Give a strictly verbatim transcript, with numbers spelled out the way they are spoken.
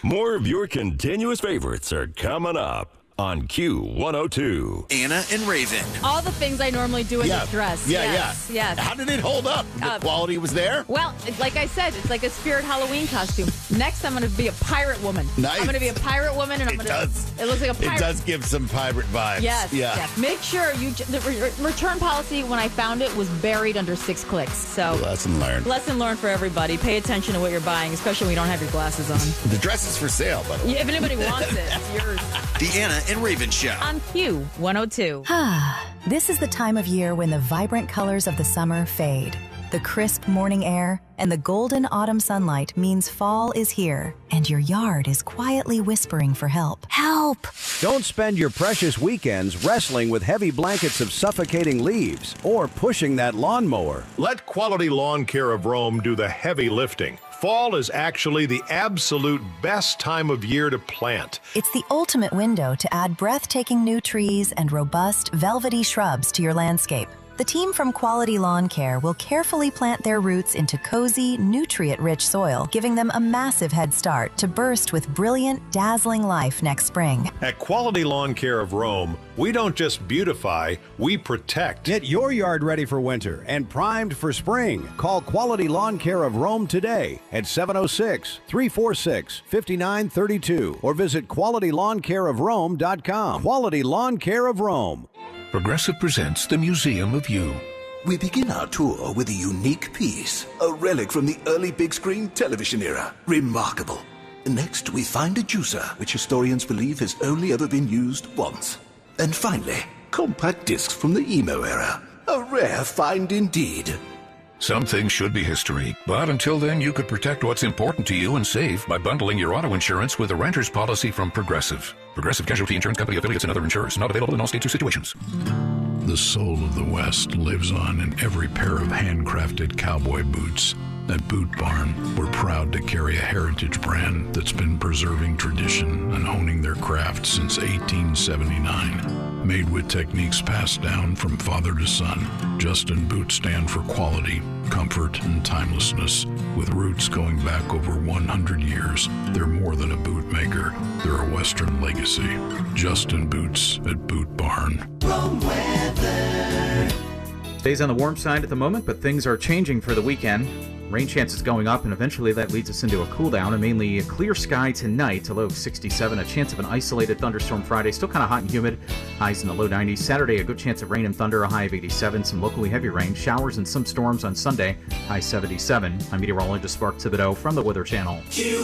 More of your continuous favorites are coming up on Q one oh two. Anna and Raven. All the things I normally do in Yeah. this dress. Yeah, yes, yeah. Yes. How did it hold up? The Uh, quality was there? Well, it's like I said, it's like a spirit Halloween costume. Next, I'm going to be a pirate woman. Nice. I'm going to be a pirate woman, and I'm It going to. does. It looks like a pirate. It does give some pirate vibes. Yes. Yeah. Yes. Make sure you. The re- return policy when I found it was buried under six clicks. So. Lesson learned. Lesson learned for everybody. Pay attention to what you're buying, especially when you don't have your glasses on. The dress is for sale, by the way. Yeah, if anybody wants it, it's yours. The Anna and Raven Show. On Q one oh two. This is the time of year when the vibrant colors of the summer fade. The crisp morning air and the golden autumn sunlight means fall is here, and your yard is quietly whispering for help. Help! Don't spend your precious weekends wrestling with heavy blankets of suffocating leaves or pushing that lawnmower. Let Quality Lawn Care of Rome do the heavy lifting. Fall is actually the absolute best time of year to plant. It's the ultimate window to add breathtaking new trees and robust, velvety shrubs to your landscape. The team from Quality Lawn Care will carefully plant their roots into cozy, nutrient-rich soil, giving them a massive head start to burst with brilliant, dazzling life next spring. At Quality Lawn Care of Rome, we don't just beautify, we protect. Get your yard ready for winter and primed for spring. Call Quality Lawn Care of Rome today at seven oh six, three four six, five nine three two or visit quality lawn care of rome dot com. Quality Lawn Care of Rome. Progressive presents the Museum of You. We begin our tour with a unique piece, a relic from the early big screen television era. Remarkable. Next, we find a juicer, which historians believe has only ever been used once. And finally, compact discs from the emo era. A rare find indeed. Some things should be history, but until then you could protect what's important to you and save by bundling your auto insurance with a renter's policy from Progressive. Progressive Casualty Insurance Company affiliates and other insurers. Not available in all states or situations. The soul of the West lives on in every pair of handcrafted cowboy boots. At Boot Barn, we're proud to carry a heritage brand that's been preserving tradition and honing their craft since eighteen seventy-nine. Made with techniques passed down from father to son, Justin boots stand for quality, comfort, and timelessness. With roots going back over one hundred years, they're more than a boot maker. They're a Western legacy. Justin Boots at Boot Barn. Stays on the warm side at the moment, but things are changing for the weekend. Rain chances going up, and eventually that leads us into a cool down. And mainly a clear sky tonight, a low of sixty-seven. A chance of an isolated thunderstorm Friday. Still kind of hot and humid. Highs in the low nineties. Saturday, a good chance of rain and thunder, a high of eighty-seven. Some locally heavy rain. Showers and some storms on Sunday, high seventy-seven. I'm meteorologist Mark Thibodeau from the Weather Channel.